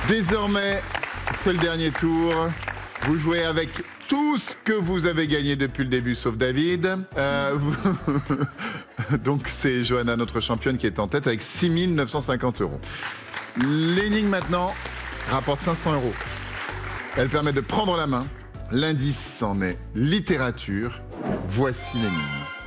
Désormais, c'est le dernier tour. Vous jouez avec tout ce que vous avez gagné depuis le début, sauf David. Donc c'est Johanna, notre championne, qui est en tête avec 6 950 €. L'énigme maintenant rapporte 500 €. Elle permet de prendre la main. L'indice en est littérature. Voici l'énigme.